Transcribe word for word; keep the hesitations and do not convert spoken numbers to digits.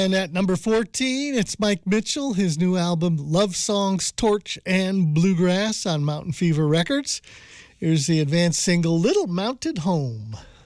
And at number fourteen, it's Mike Mitchell, his new album, Love Songs, Torch, and Bluegrass on Mountain Fever Records. Here's the advanced single, Little Mounted Home.